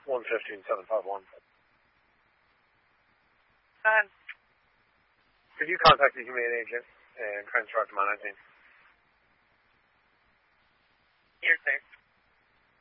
115-751. And Could you contact the humane agent and transfer to managing? here, sir.